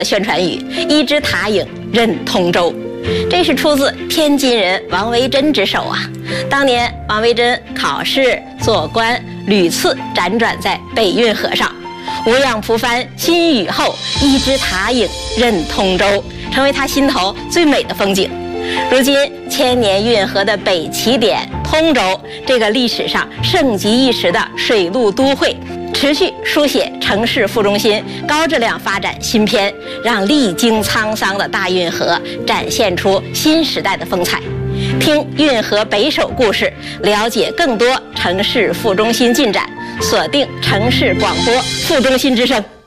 宣传语“一支塔影任通州”，这是出自天津人王维珍之手啊。当年王维珍考试、做官，屡次辗转在北运河上，无恙蒲帆新雨后，一支塔影任通州，成为他心头最美的风景。如今千年运河的北起点通州，这个历史上盛极一时的水陆都会，持续书写城市副中心高质量发展新篇，让历经沧桑的大运河展现出新时代的风采。听运河北首故事，了解更多城市副中心进展，锁定城市广播副中心之声。